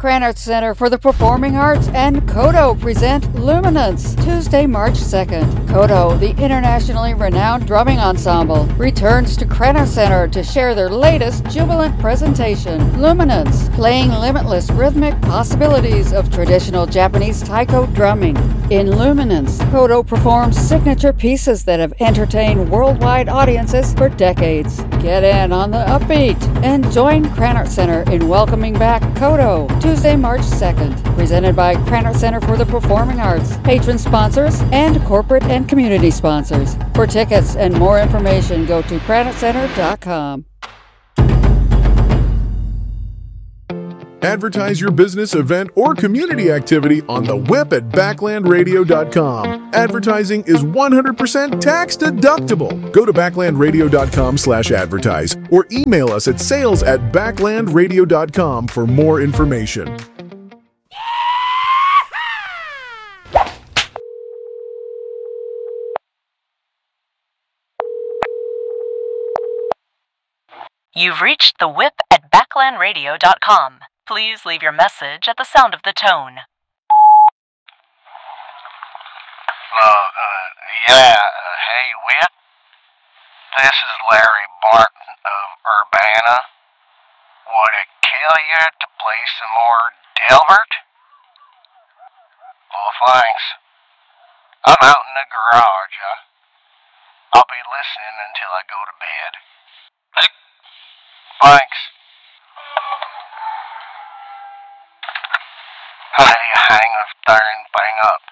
Krannert Center for the Performing Arts and Kodo present Luminance, Tuesday, March 2nd. Kodo, the internationally renowned drumming ensemble, returns to Krannert Center to share their latest jubilant presentation, Luminance, playing limitless rhythmic possibilities of traditional Japanese taiko drumming. In Luminance, Kodo performs signature pieces that have entertained worldwide audiences for decades. Get in on the upbeat and join Krannert Center in welcoming back Kodo, Tuesday, March 2nd, presented by Krannert Center for the Performing Arts, patron sponsors, and corporate and community sponsors. For tickets and more information, go to KrannertCenter.com. Advertise your business, event, or community activity on the web at backlandradio.com. Advertising is 100% tax deductible. Go to backlandradio.com/advertise or email us at sales@backlandradio.com for more information. You've reached the whip at backlandradio.com. Please leave your message at the sound of the tone. Hey, Whip. This is Larry Barton of Urbana. Would it kill you to play some more Delbert? Well, thanks. I'm out in the garage. I'll be listening until I go to bed. Thanks. How do you hang this darn thing up?